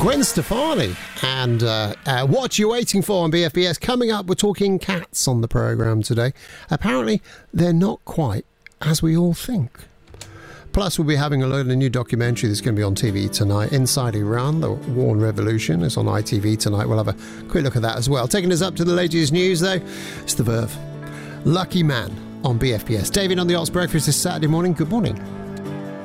Gwen Stefani and What You Waiting For on BFBS. Coming up, we're talking cats on the programme today. Apparently, they're not quite as we all think. Plus, we'll be having a load of a new documentary that's going to be on TV tonight. Inside Iran, the War and Revolution is on ITV tonight. We'll have a quick look at that as well. Taking us up to the latest news, though, it's The Verve. Lucky Man on BFBS. David on the Arts Breakfast this Saturday morning. Good morning.